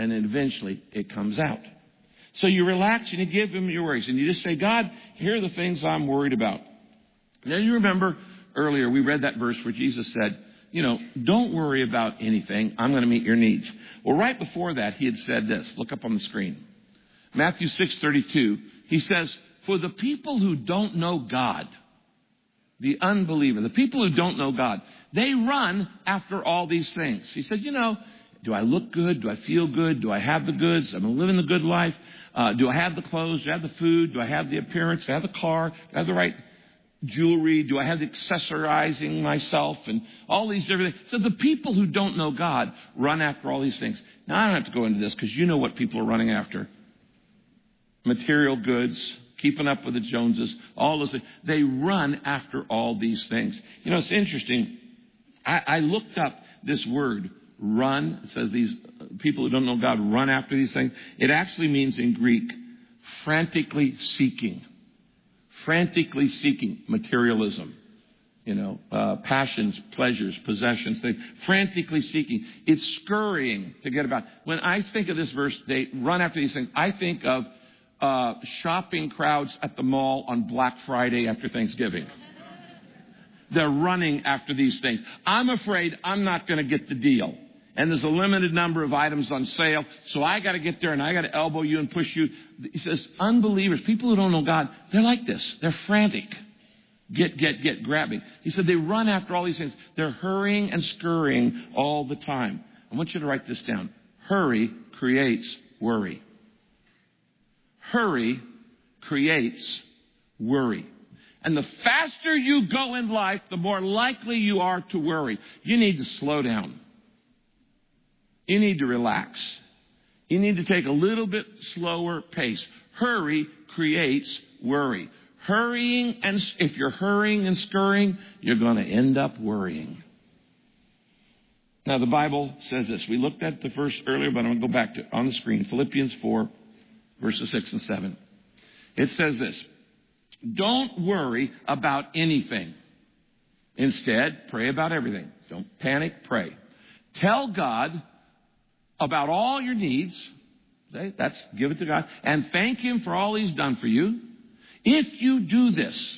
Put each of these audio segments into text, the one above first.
and then eventually it comes out. So you relax and you give him your worries. And you just say, God, here are the things I'm worried about. Now you remember earlier we read that verse where Jesus said, don't worry about anything. I'm going to meet your needs. Well, right before that, he had said this. Look up on the screen. Matthew 6:32. He says, for the people who don't know God, the unbeliever, the people who don't know God, they run after all these things. He said, do I look good? Do I feel good? Do I have the goods? Am I living the good life? Do I have the clothes? Do I have the food? Do I have the appearance? Do I have the car? Do I have the right jewelry? Do I have the accessorizing myself? And all these different things. So the people who don't know God run after all these things. Now, I don't have to go into this because you know what people are running after. Material goods, keeping up with the Joneses, all those things. They run after all these things. It's interesting. I looked up this word, run. It says these people who don't know God run after these things. It actually means in Greek, frantically seeking. Frantically seeking materialism. Passions, pleasures, possessions, things. Frantically seeking. It's scurrying to get about. When I think of this verse, they run after these things. I think of shopping crowds at the mall on Black Friday after Thanksgiving. They're running after these things. I'm afraid I'm not going to get the deal. And there's a limited number of items on sale, so I got to get there and I got to elbow you and push you. He says, unbelievers, people who don't know God, they're like this. They're frantic. Get, grabbing. He said they run after all these things. They're hurrying and scurrying all the time. I want you to write this down. Hurry creates worry. Hurry creates worry. And the faster you go in life, the more likely you are to worry. You need to slow down. You need to relax. You need to take a little bit slower pace. Hurry creates worry. If you're hurrying and scurrying, you're going to end up worrying. Now, the Bible says this. We looked at the verse earlier, but I'm going to go back to it on the screen. Philippians 4, verses 6 and 7. It says this. Don't worry about anything. Instead, pray about everything. Don't panic, pray. Tell God about all your needs. Give it to God. And thank Him for all He's done for you. If you do this,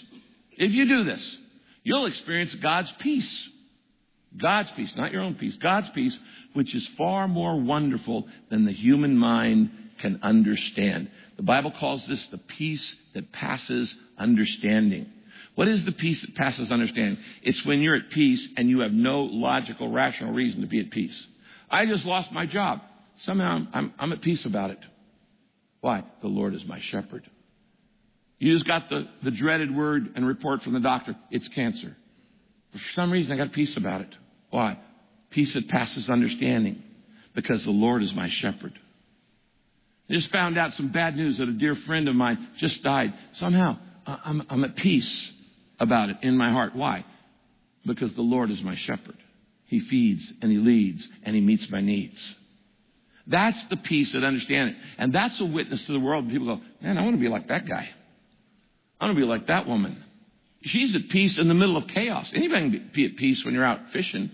you'll experience God's peace. God's peace, not your own peace. God's peace, which is far more wonderful than the human mind can understand. The Bible calls this the peace that passes understanding. What is the peace that passes understanding? It's when you're at peace and you have no logical, rational reason to be at peace. I just lost my job. Somehow I'm at peace about it. Why? The Lord is my shepherd. You just got the dreaded word and report from the doctor. It's cancer. But for some reason, I got peace about it. Why? Peace that passes understanding. Because the Lord is my shepherd. I just found out some bad news that a dear friend of mine just died. Somehow, I'm at peace about it in my heart. Why? Because the Lord is my shepherd. He feeds and He leads and He meets my needs. That's the peace that understands it. And that's a witness to the world. And people go, man, I want to be like that guy. I want to be like that woman. She's at peace in the middle of chaos. Anybody can be at peace when you're out fishing.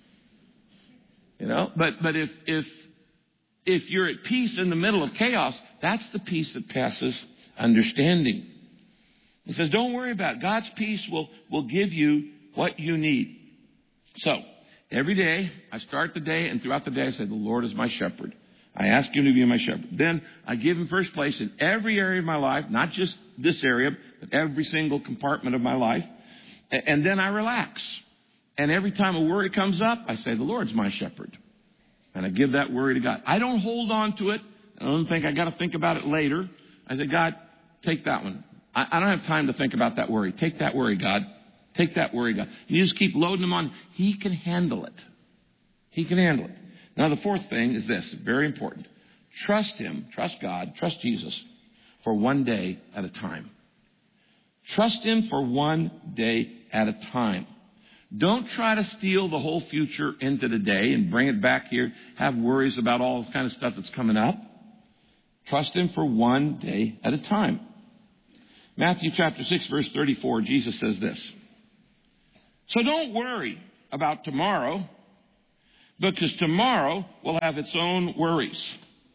But if you're at peace in the middle of chaos, that's the peace that passes understanding. It says, don't worry about it. God's peace will give you what you need. So, every day, I start the day, and throughout the day, I say, the Lord is my shepherd. I ask Him to be my shepherd. Then I give Him first place in every area of my life, not just this area, but every single compartment of my life. And then I relax. And every time a worry comes up, I say, the Lord's my shepherd. And I give that worry to God. I don't hold on to it. I don't think I got to think about it later. I say, God, take that one. I don't have time to think about that worry. Take that worry, God. Take that worry, God. You just keep loading Him on. He can handle it. He can handle it. Now, the fourth thing is this, very important. Trust Him, trust God, trust Jesus for one day at a time. Trust Him for one day at a time. Don't try to steal the whole future into the day and bring it back here, have worries about all the kind of stuff that's coming up. Trust Him for one day at a time. Matthew chapter 6, verse 34, Jesus says this. So don't worry about tomorrow, because tomorrow will have its own worries.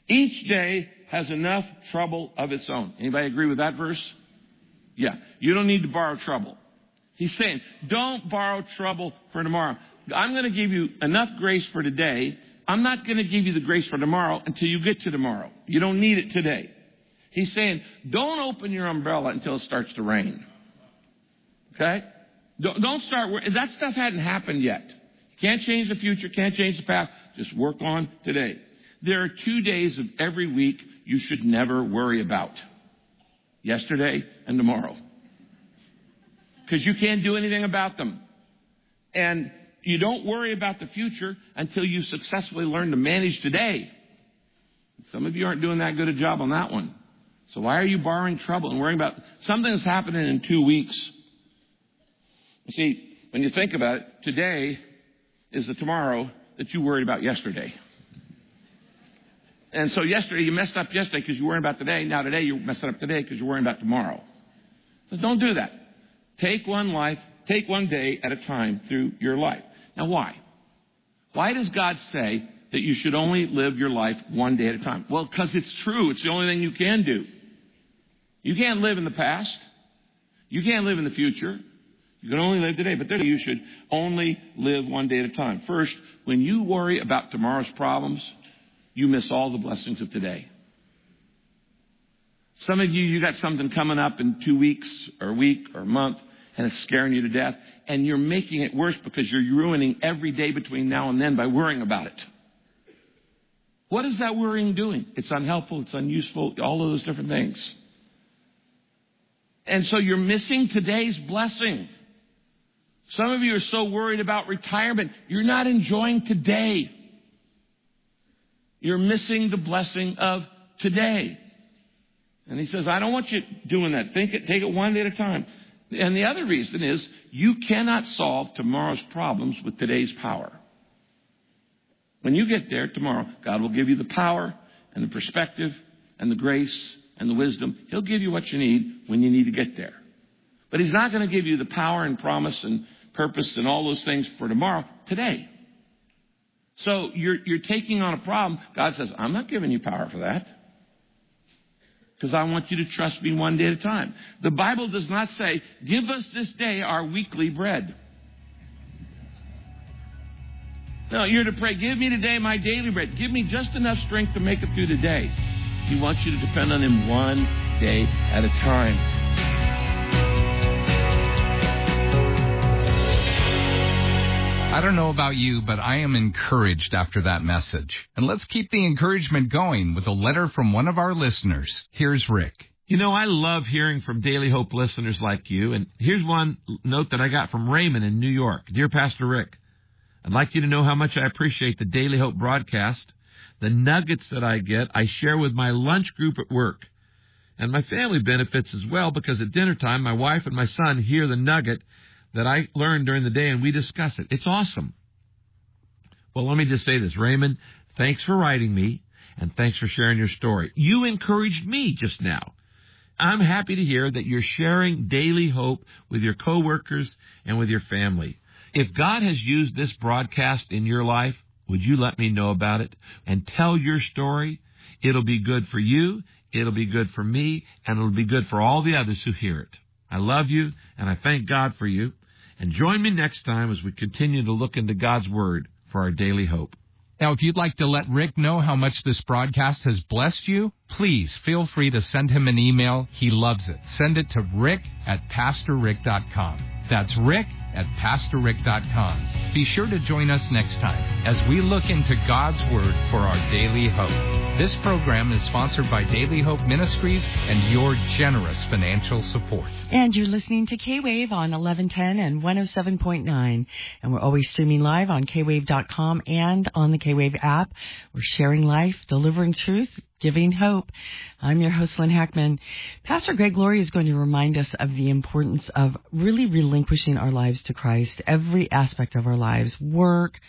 Each day has enough trouble of its own. Anybody agree with that verse? Yeah. You don't need to borrow trouble. He's saying, don't borrow trouble for tomorrow. I'm going to give you enough grace for today. I'm not going to give you the grace for tomorrow until you get to tomorrow. You don't need it today. He's saying, don't open your umbrella until it starts to rain. Okay? Don't start. That stuff hadn't happened yet. Can't change the future, can't change the past. Just work on today. There are 2 days of every week you should never worry about. Yesterday and tomorrow. Because you can't do anything about them. And you don't worry about the future until you successfully learn to manage today. Some of you aren't doing that good a job on that one. So why are you borrowing trouble and worrying about something that's happening in 2 weeks? You see, when you think about it, today is the tomorrow that you worried about yesterday. And so yesterday, you messed up yesterday because you were worrying about today. Now today, you're messing up today because you're worrying about tomorrow. So don't do that. Take one day at a time through your life. Now why? Why does God say that you should only live your life one day at a time? Well, because it's true. It's the only thing you can do. You can't live in the past. You can't live in the future. You can only live today, but there you should only live one day at a time. First, when you worry about tomorrow's problems, you miss all the blessings of today. Some of you got something coming up in 2 weeks or a week or a month, and it's scaring you to death, and you're making it worse because you're ruining every day between now and then by worrying about it. What is that worrying doing? It's unhelpful, it's unuseful, all of those different things. And so you're missing today's blessing. Some of you are so worried about retirement, you're not enjoying today. You're missing the blessing of today. And he says, I don't want you doing that. Take it one day at a time. And the other reason is you cannot solve tomorrow's problems with today's power. When you get there tomorrow, God will give you the power and the perspective and the grace and the wisdom. He'll give you what you need when you need to get there. But he's not going to give you the power and promise and purpose and all those things for tomorrow, today. So you're taking on a problem. God says, I'm not giving you power for that. Because I want you to trust me one day at a time. The Bible does not say, give us this day our weekly bread. No, you're to pray, give me today my daily bread. Give me just enough strength to make it through the day. He wants you to depend on him one day at a time. I don't know about you, but I am encouraged after that message. And let's keep the encouragement going with a letter from one of our listeners. Here's Rick. You know, I love hearing from Daily Hope listeners like you. And here's one note that I got from Raymond in New York. Dear Pastor Rick, I'd like you to know how much I appreciate the Daily Hope broadcast. The nuggets that I get, I share with my lunch group at work. And my family benefits as well because at dinner time, my wife and my son hear the nugget that I learned during the day, and we discuss it. It's awesome. Well, let me just say this. Raymond, thanks for writing me, and thanks for sharing your story. You encouraged me just now. I'm happy to hear that you're sharing Daily Hope with your coworkers and with your family. If God has used this broadcast in your life, would you let me know about it and tell your story? It'll be good for you, it'll be good for me, and it'll be good for all the others who hear it. I love you, and I thank God for you. And join me next time as we continue to look into God's Word for our daily hope. Now, if you'd like to let Rick know how much this broadcast has blessed you, please feel free to send him an email. He loves it. Send it to rick@pastorrick.com. That's rick@pastorrick.com. Be sure to join us next time as we look into God's Word for our daily hope. This program is sponsored by Daily Hope Ministries and your generous financial support. And you're listening to K-Wave on 1110 and 107.9. And we're always streaming live on kwave.com and on the K-Wave app. We're sharing life, delivering truth, giving hope. I'm your host, Lynn Hackman. Pastor Greg Laurie is going to remind us of the importance of really relinquishing our lives to Christ, every aspect of our lives, work,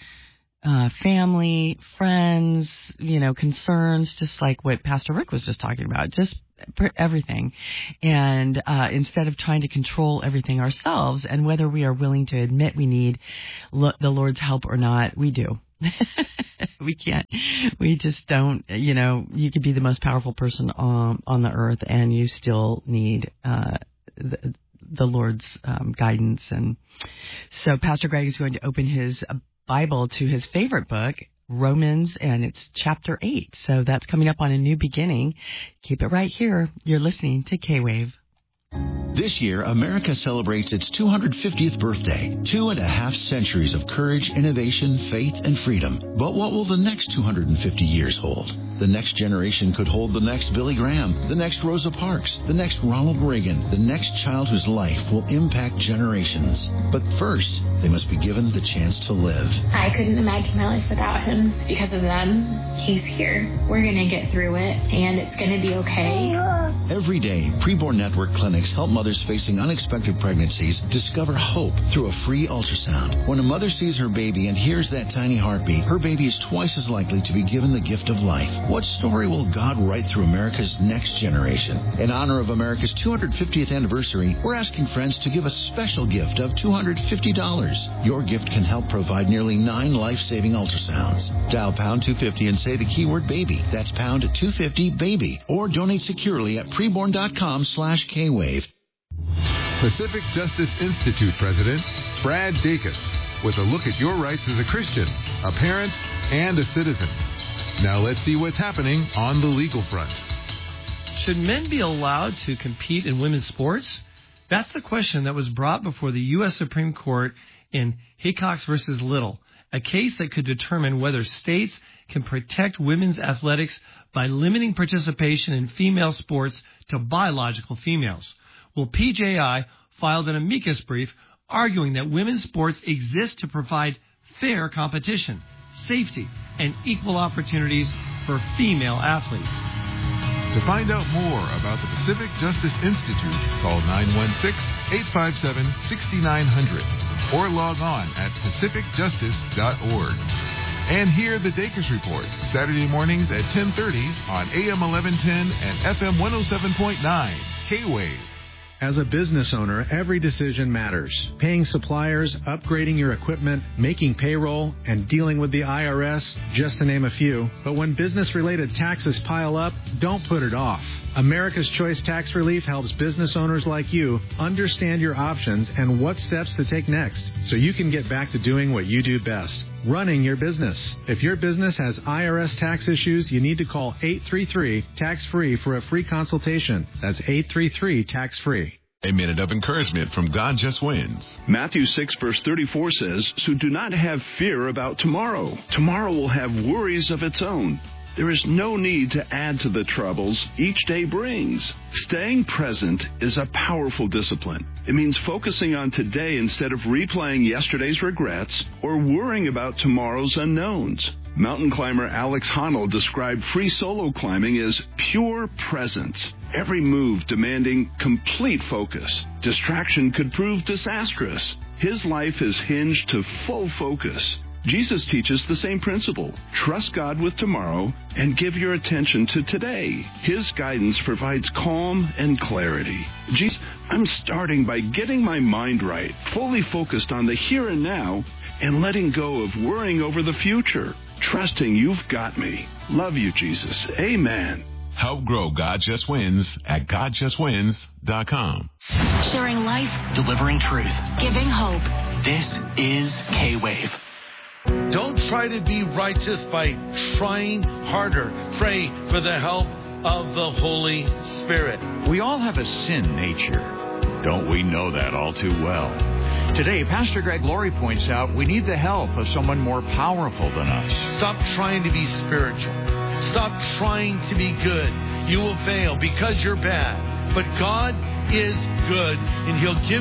family, friends, concerns, just like what Pastor Rick was just talking about, just everything. And instead of trying to control everything ourselves, and whether we are willing to admit we need the Lord's help or not, we do. We can't. We just don't. You know, you could be the most powerful person on the earth, and you still need the Lord's guidance. And so Pastor Greg is going to open his Bible to his favorite book, Romans, and it's chapter 8. So that's coming up on A New Beginning. Keep it right here. You're listening to K-Wave. This year, America celebrates its 250th birthday. 2.5 centuries of courage, innovation, faith, and freedom. But what will the next 250 years hold? The next generation could hold the next Billy Graham, the next Rosa Parks, the next Ronald Reagan, the next child whose life will impact generations. But first, they must be given the chance to live. I couldn't imagine my life without him. Because of them, he's here. We're going to get through it, and it's going to be okay. Every day, Preborn Network clinics help mothers facing unexpected pregnancies discover hope through a free ultrasound. When a mother sees her baby and hears that tiny heartbeat, her baby is twice as likely to be given the gift of life. What story will God write through America's next generation? In honor of America's 250th anniversary, we're asking friends to give a special gift of $250. Your gift can help provide nearly 9 life-saving ultrasounds. Dial pound 250 and say the keyword baby. That's pound 250 baby. Or donate securely at preborn.com/Kwave. Pacific Justice Institute President Brad Dacus with a look at your rights as a Christian, a parent, and a citizen. Now let's see what's happening on the legal front. Should men be allowed to compete in women's sports? That's the question that was brought before the U.S. Supreme Court in Hickox versus Little, a case that could determine whether states can protect women's athletics by limiting participation in female sports to biological females. Well, PJI filed an amicus brief arguing that women's sports exist to provide fair competition, safety, and equal opportunities for female athletes. To find out more about the Pacific Justice Institute, call 916-857-6900 or log on at pacificjustice.org. And hear the Dacus Report, Saturday mornings at 10:30 on AM 1110 and FM 107.9, K-Wave. As a business owner, every decision matters. Paying suppliers, upgrading your equipment, making payroll, and dealing with the IRS, just to name a few. But when business-related taxes pile up, don't put it off. America's Choice Tax Relief helps business owners like you understand your options and what steps to take next, so you can get back to doing what you do best, running your business. If your business has IRS tax issues, you need to call 833-TAX-FREE for a free consultation. That's 833-TAX-FREE. A minute of encouragement from God Just Wins. Matthew 6 verse 34 says, "So do not have fear about tomorrow. Tomorrow will have worries of its own. There is no need to add to the troubles each day brings." Staying present is a powerful discipline. It means focusing on today instead of replaying yesterday's regrets or worrying about tomorrow's unknowns. Mountain climber Alex Honnold described free solo climbing as pure presence. Every move demanding complete focus. Distraction could prove disastrous. His life is hinged to full focus. Jesus teaches the same principle. Trust God with tomorrow and give your attention to today. His guidance provides calm and clarity. Jesus, I'm starting by getting my mind right, fully focused on the here and now, and letting go of worrying over the future. Trusting you've got me. Love you, Jesus. Amen. Help grow God Just Wins at GodJustWins.com. Sharing life, delivering truth, giving hope. This is K-Wave. Don't try to be righteous by trying harder. Pray for the help of the Holy Spirit. We all have a sin nature. Don't we know that all too well? Today, Pastor Greg Laurie points out we need the help of someone more powerful than us. Stop trying to be spiritual. Stop trying to be good. You will fail because you're bad. But God is good, and He'll give